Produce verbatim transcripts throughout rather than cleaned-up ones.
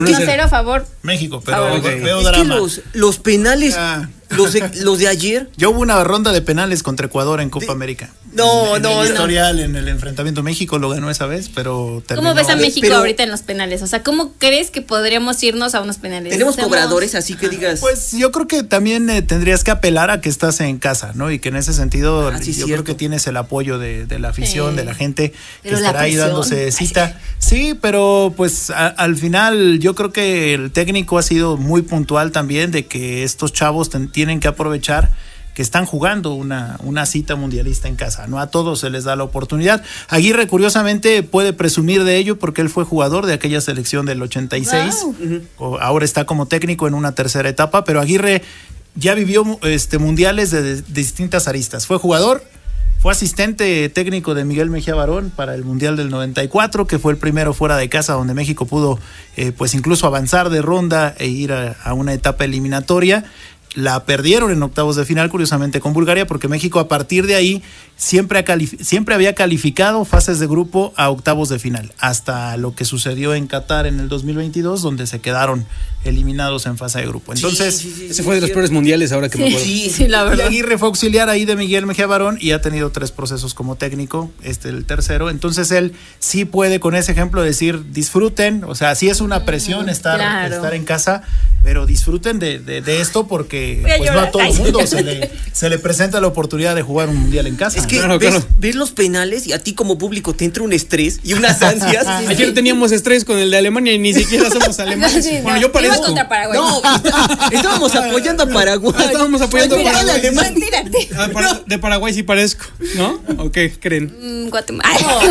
uno a cero a favor. México, pero Ah, okay. veo es drama. que los, los penales, Ah. los, de, los de ayer. Ya hubo una ronda de penales contra Ecuador en Copa de, América. No, en, no, en no. el historial, en el enfrentamiento México lo ganó esa vez, pero terminó. ¿Cómo ves a México pero, ahorita en los penales? O sea, ¿cómo crees que podríamos irnos a unos penales? Tenemos Estamos... cobradores, así que digas. Pues yo creo que también eh, tendrías que apelar a que estás en casa, ¿no? Y que en ese sentido Ah, sí, yo cierto. creo que tienes el apoyo de, de la afición, Sí. de la gente Pero que la estará ahí presión. dándose cita. Sí, pero pues a, al final yo creo que el técnico ha sido muy puntual también de que estos chavos ten, tienen que aprovechar que están jugando una, una cita mundialista en casa, no a todos se les da la oportunidad. Aguirre curiosamente puede presumir de ello porque él fue jugador de aquella selección del ochenta y seis, wow. Ahora está como técnico en una tercera etapa, pero Aguirre ya vivió este, mundiales de, de, de distintas aristas, fue jugador, fue asistente técnico de Miguel Mejía Barón para el Mundial del noventa y cuatro, que fue el primero fuera de casa donde México pudo eh, pues incluso avanzar de ronda e ir a, a una etapa eliminatoria. La perdieron en octavos de final, curiosamente, con Bulgaria, porque México a partir de ahí siempre, ha calif- siempre había calificado fases de grupo a octavos de final, hasta lo que sucedió en Qatar en el dos mil veintidós, donde se quedaron eliminados en fase de grupo. Entonces, sí, sí, sí, ese sí, fue de los sí, peores mundiales, ahora que Sí. me acuerdo. Sí, Sí, la y verdad. Aguirre fue auxiliar ahí de Miguel Mejía Barón y ha tenido tres procesos como técnico, este el tercero. Entonces él sí puede con ese ejemplo decir disfruten, o sea, sí es una presión estar, Claro. estar en casa, pero disfruten de, de, de esto porque Voy a pues no llorar. a todo el mundo se le, se le presenta la oportunidad de jugar un mundial en casa. Es que Claro, ves, claro. ves los penales y a ti como público te entra un estrés y unas ansias. Ayer teníamos estrés con el de Alemania y ni siquiera somos alemanes. Sí, bueno, no, yo iba parezco. contra Paraguay. No, está- estábamos apoyando a Paraguay. Ah, estábamos apoyando Mira, a Paraguay. el alemán. Tírate. Ah, para- de Paraguay sí parezco, ¿no? ¿O qué creen? Mm, Guatemala.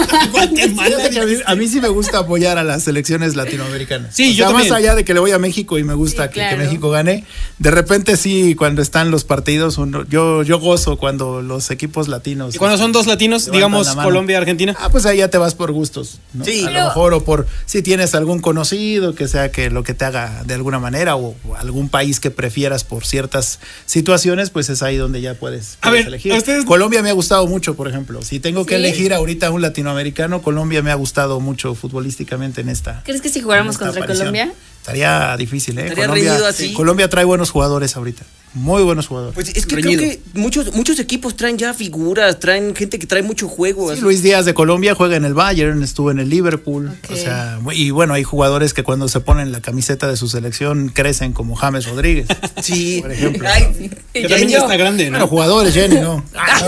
Fíjate que a, mí, a mí sí me gusta apoyar a las selecciones latinoamericanas. Sí, o yo sea, también. más allá de que le voy a México y me gusta Sí, que, claro. que México gane, de repente sí, cuando están los partidos, uno, yo, yo gozo cuando los equipos latinos. Y cuando son dos latinos, levantan digamos la mano. Colombia, Argentina. Ah, pues ahí ya te vas por gustos, ¿no? Sí. A Pero- lo mejor, o por si tienes algún conocido que sea que lo que te haga de alguna manera, o, o algún país que prefieras por ciertas situaciones, pues es ahí donde ya puedes, A puedes ver, elegir. a ustedes- Colombia me ha gustado mucho, por ejemplo. Si tengo que ¿Sí? elegir ahorita un latinoamericano, Colombia me ha gustado mucho futbolísticamente en esta. ¿Crees que si jugáramos en esta contra aparición. Colombia? Estaría difícil, ¿eh? Estaría Colombia, reñido así. Colombia trae buenos jugadores ahorita. Muy buenos jugadores. Pues es que Reñido. creo que muchos, muchos equipos traen ya figuras, traen gente que trae mucho juego. Sí, así. Luis Díaz de Colombia juega en el Bayern, estuvo en el Liverpool, Ok. o sea, y bueno, hay jugadores que cuando se ponen la camiseta de su selección crecen como James Rodríguez. Sí, Por ejemplo. Ay, Que también ya está grande, Bueno, ¿no? jugadores, Jenny, ¿no?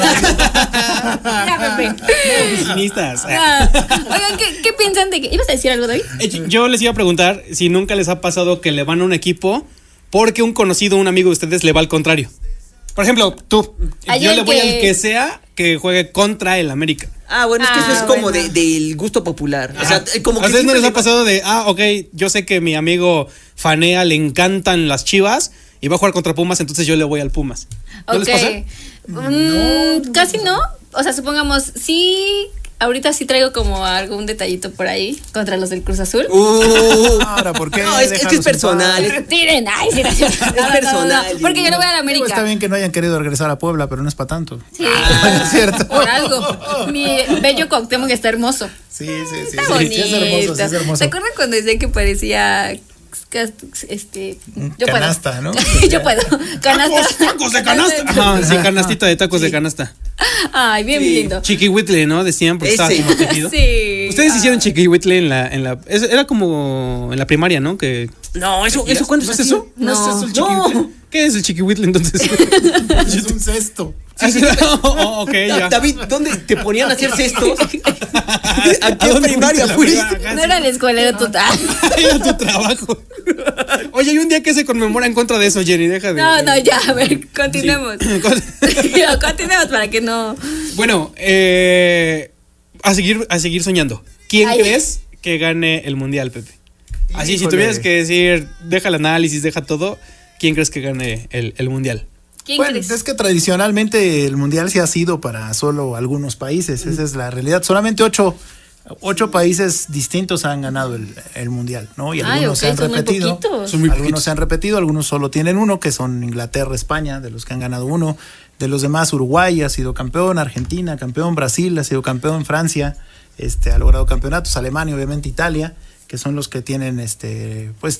Ya, Pepe. Oficinistas. Ah, Oigan, ¿qué, ¿qué piensan de que ibas a decir algo, David? Eh, Yo les iba a preguntar si nunca les ha pasado que le van a un equipo porque un conocido, un amigo de ustedes le va al contrario. Por ejemplo, tú. Ayer Yo le voy que- al que sea que juegue contra el América. Ah, bueno, es que eso Ah, es como bueno. de, del gusto popular. O sea, como ¿A que ustedes no siempre les le ha pasado de, ah, ok, yo sé que mi amigo Fanea le encantan las Chivas y va a jugar contra Pumas, entonces yo le voy al Pumas? ¿No Ok. les pasa? Mm, casi no. O sea, supongamos, sí. Ahorita sí traigo como algún detallito por ahí contra los del Cruz Azul. Uh, Ahora, ¿por qué? No, es, es que Déjalos es en personal. paz. es- Tiren, ay, sí, no, no, no, no, no, personal, porque yo no voy a la Digo, América. está bien que no hayan querido regresar a Puebla, pero no es para tanto. Sí, Es cierto. por algo. Mi bello Cuauhtémoc está hermoso. Sí, sí, sí. Está sí, bonito. sí es hermoso, sí es hermoso. ¿Se acuerdan cuando decían que parecía este yo Canasta, puedo. ¿no? Yo puedo. Canasta. ¡Tacos de canasta! Ajá, sí, canastita de tacos de canasta. Ay, bien Sí. lindo. Chiquihuitle, ¿no? Decían, porque estaba Ese. como tejido. Sí. Ustedes hicieron chiquihuitle en la, en la. es- Era como en la primaria, ¿no? Que. No, eso, eso ¿cuándo ¿No es se hacía? eso? ¿No, es eso el No. chiquihuitle? ¿Qué es el chiquihuitle entonces? Es un cesto. Oh, ok, ya. David, ¿dónde te ponían a hacer cestos? ¿A ¿A qué dónde primaria fuiste la fuiste? verdad? No era la escuela, era total. Era tu trabajo. Oye, hay un día que se conmemora en contra de eso, Jenny, deja de. No, no, ya, a ver, continuemos. Sí. Continuemos para que no. Bueno, eh, a seguir, a seguir soñando. ¿Quién Ay. crees que gane el mundial, Pepe? Así, si Híjole. tuvieras que decir, deja el análisis, deja todo, ¿quién crees que gane el, el mundial? ¿Quién Bueno, crees? es que tradicionalmente el mundial se ha sido para solo algunos países, esa es la realidad. Solamente ocho, ocho países distintos han ganado el, el mundial, ¿no? Y Ay, algunos ok, se han son muy repetido. poquitos. Son muy algunos poquitos. se han repetido, algunos solo tienen uno, que son Inglaterra, España, de los que han ganado uno. De los demás, Uruguay ha sido campeón, Argentina campeón, Brasil ha sido campeón, Francia este, ha logrado campeonatos, Alemania, obviamente Italia, que son los que tienen este pues